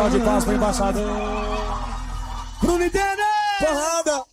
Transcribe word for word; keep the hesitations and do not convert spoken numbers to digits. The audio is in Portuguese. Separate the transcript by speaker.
Speaker 1: salve de palmas pro embaixador.
Speaker 2: Pro líder!
Speaker 1: Porrada!